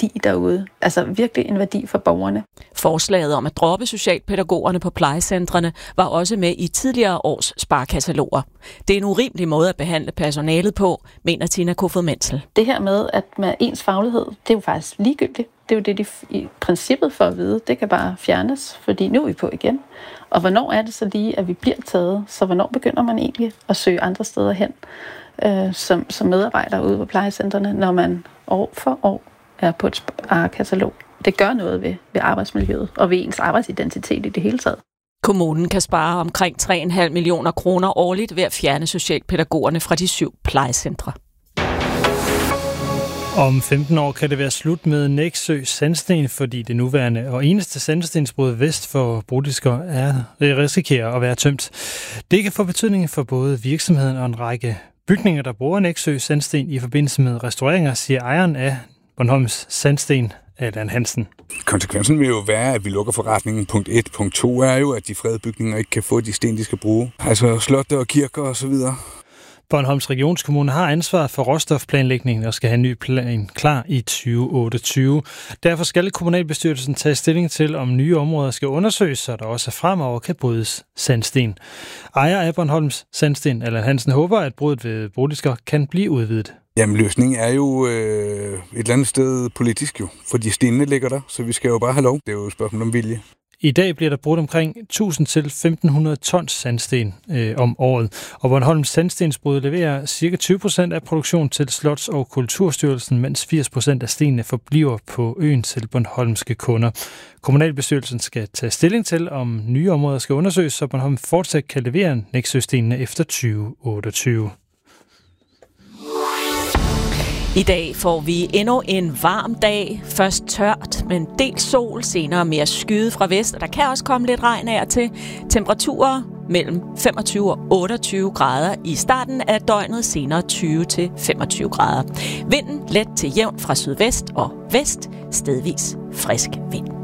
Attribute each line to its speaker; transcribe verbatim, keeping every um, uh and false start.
Speaker 1: værdi derude. Altså virkelig en værdi for borgerne.
Speaker 2: Forslaget om at droppe socialpædagogerne på plejecentrene var også med i tidligere års sparkataloger. Det er en urimelig måde at behandle personalet på, mener Tina Kofod Menzel.
Speaker 1: Det her med, at med ens faglighed, det er jo faktisk ligegyldigt. Det er jo det, de i princippet for at vide. Det kan bare fjernes, fordi nu er vi på igen. Og hvornår er det så lige, at vi bliver taget? Så hvornår begynder man egentlig at søge andre steder hen øh, som, som medarbejder ude på plejecentrene, når man år for år er på et sparekatalog? Det gør noget ved, ved arbejdsmiljøet og ved ens arbejdsidentitet i det hele taget.
Speaker 2: Kommunen kan spare omkring tre komma fem millioner kroner årligt ved at fjerne socialpædagogerne fra de syv plejecentre.
Speaker 3: Om femten år kan det være slut med Nexø Sandsten, fordi det nuværende og eneste sandstensbrud vest for Brodisker er risikerer at være tømt. Det kan få betydning for både virksomheden og en række bygninger, der bruger Nexø Sandsten i forbindelse med restaureringer, siger ejeren af Bornholms Sandsten, Allan Hansen.
Speaker 4: Konsekvensen vil jo være, at vi lukker forretningen. Punkt et. Punkt to er jo, at de fredede bygninger ikke kan få de sten, de skal bruge. Altså slotte og kirker og så videre.
Speaker 3: Bornholms Regionskommune har ansvaret for råstofplanlægningen og skal have en ny plan klar i tyve otteogtyve. Derfor skal kommunalbestyrelsen tage stilling til, om nye områder skal undersøges, så der også fremover kan brydes sandsten. Ejer af Bornholms Sandsten, Allan Hansen, håber, at brudet ved Brodisker kan blive udvidet.
Speaker 4: Jamen løsningen er jo øh, et eller andet sted politisk jo, fordi stenene ligger der, så vi skal jo bare have lov. Det er jo et spørgsmål om vilje.
Speaker 3: I dag bliver der brugt omkring tusind til femten hundrede tons sandsten øh, om året, og Bornholms Sandstensbrud leverer ca. tyve procent af produktionen til Slots- og Kulturstyrelsen, mens firs procent af stenene forbliver på øen til bornholmske kunder. Kommunalbestyrelsen skal tage stilling til, om nye områder skal undersøges, så Bornholm fortsat kan levere Nexø-stenene efter tyve otteogtyve.
Speaker 2: I dag får vi endnu en varm dag. Først tørt, men del sol, senere mere skyde fra vest, og der kan også komme lidt regn af og til. Temperaturer mellem femogtyve og otteogtyve grader i starten af døgnet, senere tyve til femogtyve grader. Vinden let til jævn fra sydvest og vest, stedvis frisk vind.